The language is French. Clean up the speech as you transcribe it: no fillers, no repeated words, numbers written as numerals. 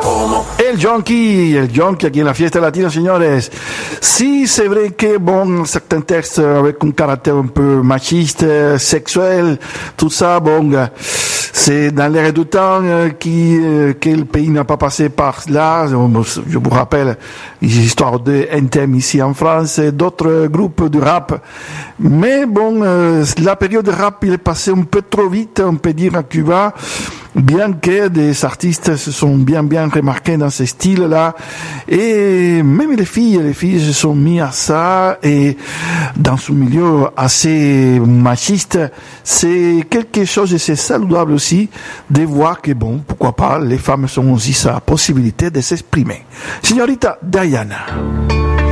El Junkie aquí en la fiesta latina, señores. Sí, c'est vrai que, bon, certains textes avec un caractère un peu machiste, sexuel, tout ça, bon, c'est dans l'air du temps que le pays n'a pas passé par là. Je vous rappelle les histoires de NTM ici en France et d'autres groupes de rap. Mais bon, la période de rap, il est passé un peu trop vite, on peut dire, à Cuba. Bien que des artistes se sont bien remarqués dans ce style-là, et même les filles se sont mis à ça, et dans ce milieu assez machiste, c'est quelque chose, et c'est saludable aussi, de voir que bon, pourquoi pas, les femmes ont aussi sa possibilité de s'exprimer. Signorita Diana.